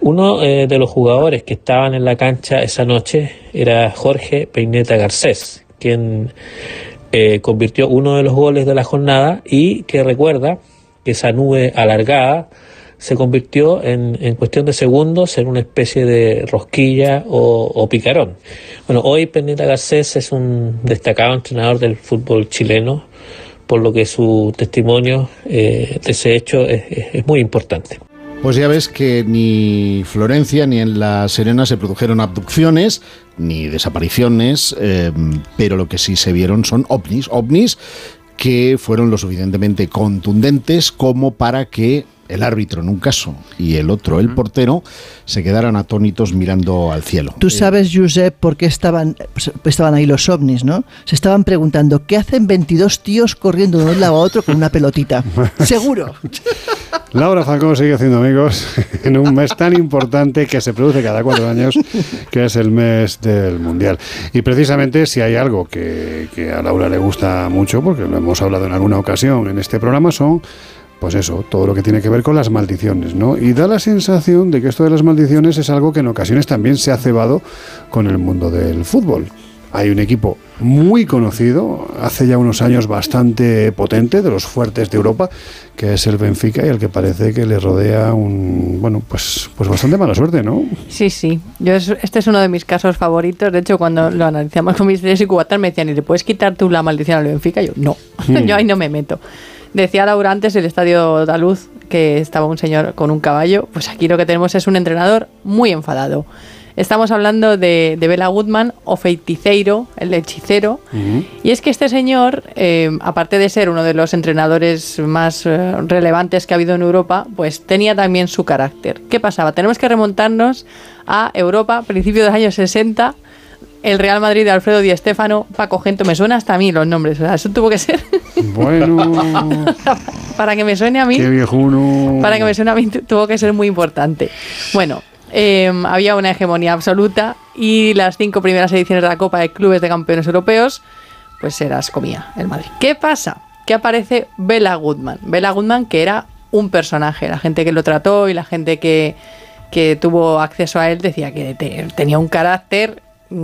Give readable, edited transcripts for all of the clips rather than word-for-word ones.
Uno de los jugadores que estaban en la cancha esa noche era Jorge Peineta Garcés, quien convirtió uno de los goles de la jornada y que recuerda que esa nube alargada se convirtió en cuestión de segundos en una especie de rosquilla o picarón. Bueno, hoy Peineta Garcés es un destacado entrenador del fútbol chileno, por lo que su testimonio de ese hecho es muy importante. Pues ya ves que ni Florencia ni en La Serena se produjeron abducciones ni desapariciones, pero lo que sí se vieron son ovnis que fueron lo suficientemente contundentes como para que el árbitro en un caso y el otro, el portero, se quedaran atónitos mirando al cielo. Tú sabes, Josep, por qué estaban ahí los ovnis, ¿no? Se estaban preguntando, ¿qué hacen 22 tíos corriendo de un lado a otro con una pelotita? ¡Seguro! Laura Falcón sigue haciendo amigos en un mes tan importante que se produce cada 4 años, que es el mes del Mundial. Y precisamente si hay algo que a Laura le gusta mucho, porque lo hemos hablado en alguna ocasión en este programa, son... pues eso, todo lo que tiene que ver con las maldiciones, ¿no? Y da la sensación de que esto de las maldiciones es algo que en ocasiones también se ha cebado con el mundo del fútbol. Hay un equipo muy conocido, hace ya unos años bastante potente, de los fuertes de Europa, que es el Benfica, y al que parece que le rodea pues bastante mala suerte, ¿no? Sí. Este es uno de mis casos favoritos. De hecho, cuando lo analizamos con mis tres y cubatas me decían, ¿y le puedes quitar tú la maldición al Benfica? Y yo, no, yo ahí no me meto. Decía Laura antes el Estadio da Luz que estaba un señor con un caballo. Pues aquí lo que tenemos es un entrenador muy enfadado. Estamos hablando de Bela Goodman o Feiticeiro, el hechicero. Uh-huh. Y es que este señor, aparte de ser uno de los entrenadores más relevantes que ha habido en Europa, pues tenía también su carácter. ¿Qué pasaba? Tenemos que remontarnos a Europa, principios de los años 60. El Real Madrid de Alfredo Di Stéfano, Paco Gento, me suena hasta a mí los nombres, o sea, eso tuvo que ser. Bueno. Para que me suene a mí. Qué viejuno. Para que me suene a mí tuvo que ser muy importante. Bueno, había una hegemonía absoluta y las 5 primeras ediciones de la Copa de Clubes de Campeones Europeos, pues se las comía el Madrid. ¿Qué pasa? Que aparece Bela Goodman. Bela Goodman, que era un personaje, la gente que lo trató y la gente que tuvo acceso a él decía que tenía un carácter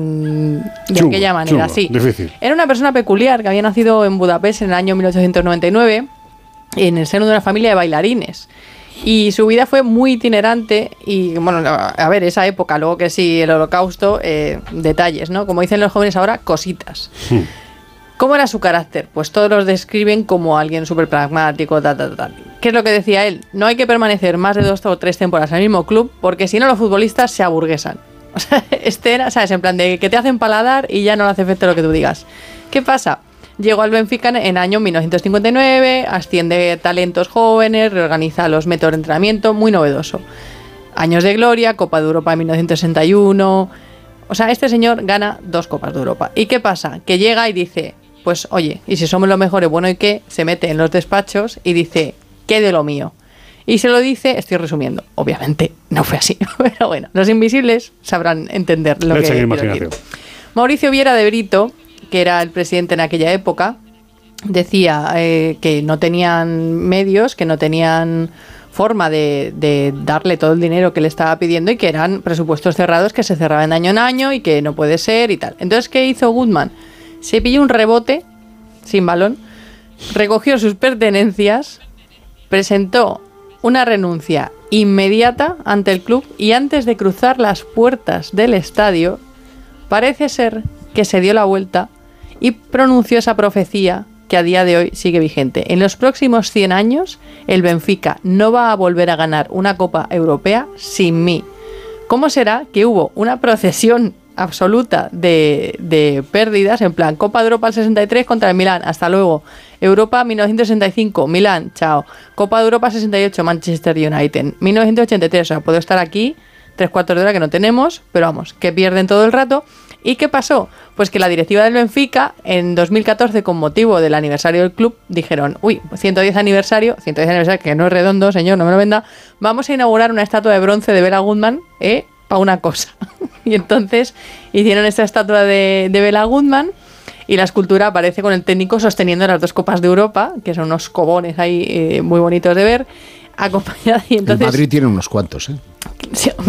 de aquella manera, sí. Difícil. Era una persona peculiar que había nacido en Budapest en el año 1899 en el seno de una familia de bailarines. Y su vida fue muy itinerante y, bueno, a ver, esa época, luego que sí, el Holocausto, detalles, ¿no? Como dicen los jóvenes ahora, cositas. ¿Cómo era su carácter? Pues todos los describen como alguien súper pragmático, tal. ¿Qué es lo que decía él? No hay que permanecer más de 2 o 3 temporadas en el mismo club porque si no los futbolistas se aburguesan. O sea, era, ¿sabes? En plan de que te hacen paladar y ya no le hace efecto lo que tú digas. ¿Qué pasa? Llegó al Benfica en año 1959, asciende talentos jóvenes, reorganiza los métodos de entrenamiento, muy novedoso. Años de gloria, Copa de Europa en 1961. O sea, este señor gana 2 Copas de Europa. ¿Y qué pasa? Que llega y dice, pues oye, y si somos los mejores, bueno, ¿y qué? Se mete en los despachos y dice, ¿qué de lo mío? Y se lo dice, estoy resumiendo, obviamente no fue así, pero bueno, los invisibles sabrán entender lo que quiero decir. Mauricio Viera de Brito, que era el presidente en aquella época, decía que no tenían medios, que no tenían forma de darle todo el dinero que le estaba pidiendo y que eran presupuestos cerrados que se cerraban de año en año y que no puede ser y tal. Entonces, ¿qué hizo Goodman? Se pilló un rebote sin balón, recogió sus pertenencias, presentó una renuncia inmediata ante el club y antes de cruzar las puertas del estadio, parece ser que se dio la vuelta y pronunció esa profecía que a día de hoy sigue vigente. En los próximos 100 años, el Benfica no va a volver a ganar una Copa Europea sin mí. ¿Cómo será que hubo una procesión absoluta de pérdidas, en plan Copa de Europa al 63 contra el Milán, hasta luego, Europa 1965, Milán, chao, Copa de Europa 68, Manchester United, 1983, o sea, puedo estar aquí 3/4 de hora que no tenemos, pero vamos, que pierden todo el rato. ¿Y qué pasó? Pues que la directiva del Benfica, en 2014, con motivo del aniversario del club, dijeron, 110 aniversario, que no es redondo, señor, no me lo venda, vamos a inaugurar una estatua de bronce de Bela Goodman, para una cosa. Y entonces hicieron esta estatua de Bela Goodman y la escultura aparece con el técnico sosteniendo las 2 Copas de Europa, que son unos cobones ahí muy bonitos de ver, acompañada. Y entonces, el Madrid tiene unos cuantos, Sí,